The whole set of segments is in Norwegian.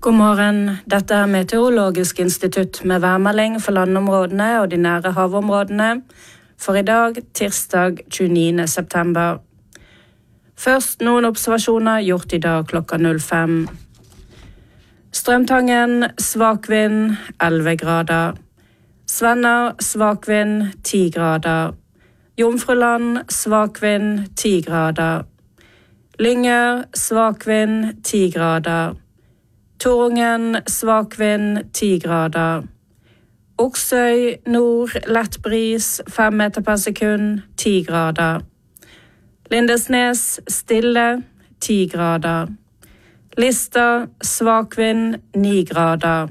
God morgen, dette er Meteorologisk institutt med værmelding for landområdene og de nære havområdene for i dag, tirsdag 29. september. Først noen observasjoner gjort i dag klokka 05. Strømtangen, svak vind, 11 grader. Svenner, svak vind, 10 grader. Jomfruland, svak vind, 10 grader. Lynger, svak vind, 10 grader. Torungen, svak vind, 10 grader. Oksøy, nord, lett bris, 5 meter per sekund, 10 grader. Lindesnes, stille, 10 grader. Lista, svak vind, 9 grader.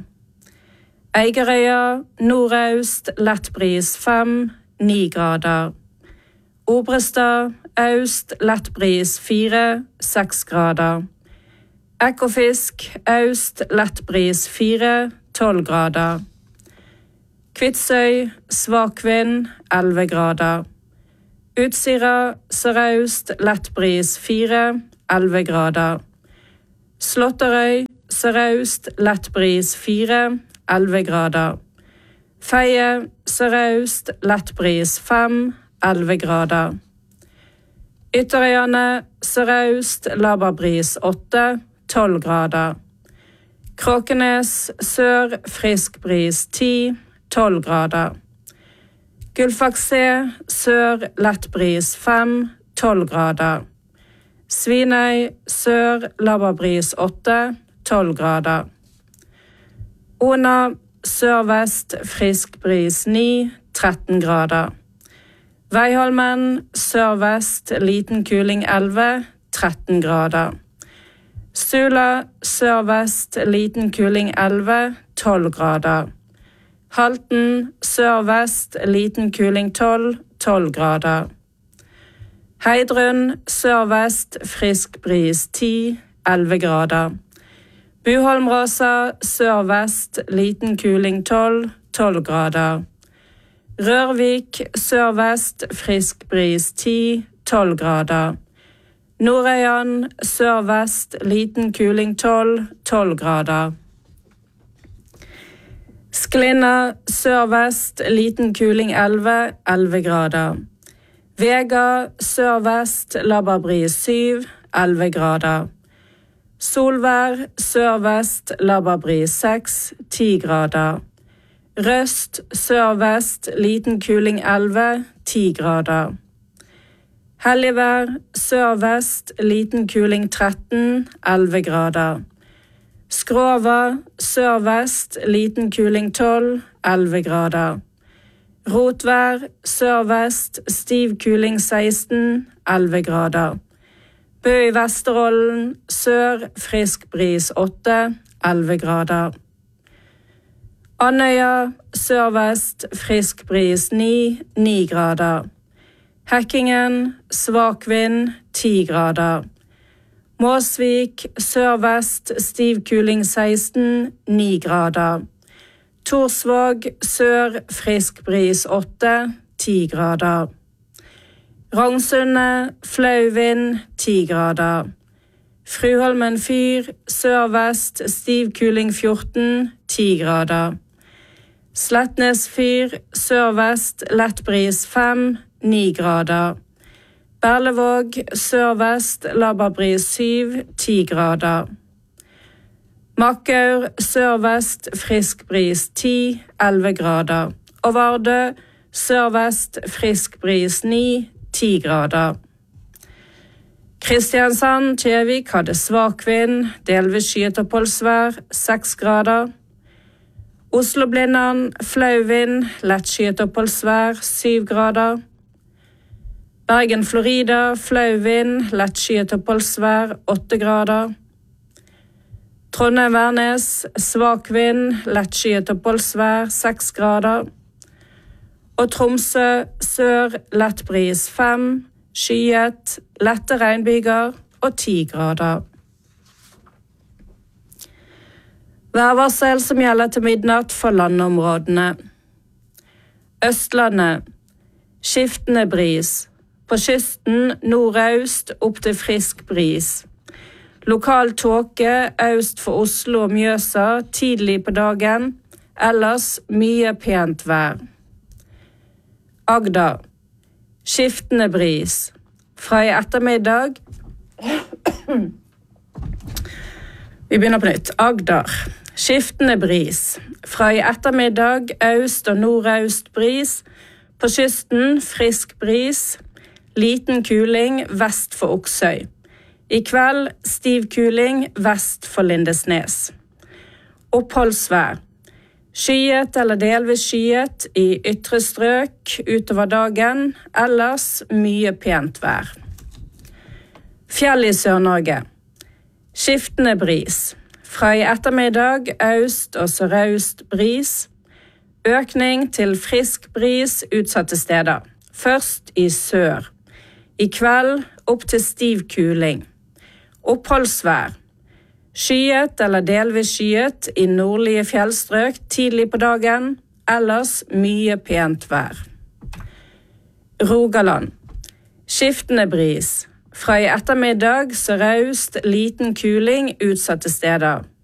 Eigerøya, nordøst, lett bris, 5, 9 grader. Obrestad, øst, lett bris, 4, 6 grader. Ekofisk, øst, lett bris, 4, 12 grader. Kvitsøy, svak vind, 11 grader. Utsira, sørøst, lett bris, 4, 11 grader. Slåtterøy, sørøst, lett bris, 4, 11 grader. Feie, sørøst, lett bris, 5, 11 grader. Ytterøyane, sørøst, laber bris, 8, 12 grader. Kråkenes, sør, frisk bris, 10, 12 grader. Gullfaks-C, sør, lett bris, 5, 12 grader. Svinøy, sør, laber bris, 8, 12 grader. Ona, sørvest, frisk bris, 9, 13 grader. Veiholmen, sørvest, liten kuling, 11, 13 grader. Sula, sørvest, liten kuling, 11, 12 grader. Halten, sørvest, liten kuling, 12, 12 grader. Heidrun, sørvest, frisk bris, 10, 11 grader. Buholmråsa, sørvest, liten kuling, 12, 12 grader. Rørvik, sørvest, frisk bris, 10, 12 grader. Nordøyan, sørvest, liten kuling, 12, 12 grader. Sklinna, sørvest, liten kuling, 11, 11 grader. Vega, sørvest, laber bris, 7, 11 grader. Solvær, sørvest, laber bris, 6, 10 grader. Røst, sørvest, liten kuling, 11, 10 grader. Helligvær, sørvest, liten kuling, 13, 11 grader. Skrova, sørvest, liten kuling, 12, 11 grader. Rotvær, sørvest, stiv kuling, 16, 11 grader. Bø i Vesterålen, sør, frisk bris, 8, 11 grader. Andøya, sørvest, frisk bris, 9, 9 grader. Hekkingen, svak vind, 10 grader. Måsvik, sørvest, stiv kuling, 16, 9 grader. Torsvåg, sør, frisk bris, 8, 10 grader. Rogsundet, flau vind, 10 grader. Fruholmen fyr, sørvest, stiv kuling, 14, 10 grader. Slettnes fyr, sørvest, lett bris, 5, 9 grader. Berlevåg, sørvest, laber bris, 7, 10 grader. Makkaur, sørvest, frisk bris, 10, 11 grader. Og Vardø, sørvest, frisk bris, 9, 10 grader. Kristiansand, Kjevik hadde svak vind, delvis skyet oppholdsvær, 6 grader. Oslo-Blindern, flau vind, lett skyet oppholdsvær, 7 grader. Bergen, Florida, flau vind, lett skyet oppholdsvær, 8 grader. Trondheim, Værnes, svak vind, lett skyet oppholdsvær, 6 grader. Og Tromsø, sør, lett bris, 5, skyet, lette regnbyger og 10 grader. Værvarsel som gjelder til midnatt for landområdene. Østlandet, skiftende bris. På kysten nordøst opp til frisk bris. Lokal tåke øst for Oslo og Mjøsa tidlig på dagen, ellers mye pent vær. Agder. Skiftende bris. Fra i ettermiddag Vi begynner på nytt. Agder. Skiftende bris. Fra i ettermiddag øst og nordøst bris. På kysten frisk bris. Liten kuling vest for Oksøy. I kveld stiv kuling vest for Lindesnes. Oppholdsvær. Skyet eller delvis skyet i ytre strøk utover dagen, ellers mye pent vær. Fjell i Sør-Norge. Skiftende bris. Fra i ettermiddag øst og sørøst bris. Økning til frisk bris utsatte steder. Først i sør. I kveld opp til stiv kuling. Oppholdsvær. Skyet eller delvis skyet i nordlige fjellstrøk tidlig på dagen, ellers mye pent vær. Rogaland. Skiftende bris. Fra i ettermiddag sørøst liten kuling utsatte steder.